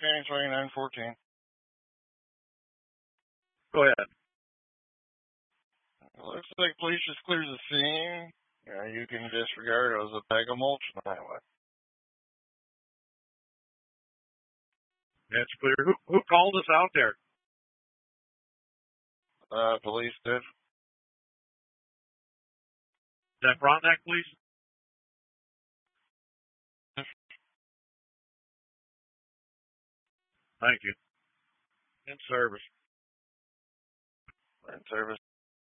County 2914. Go ahead. It looks like police just cleared the scene. You can disregard it as a bag of mulch on the highway. That's clear. Who called us out there? Police did. Is that Frontenac Police? Thank you. In service. In service.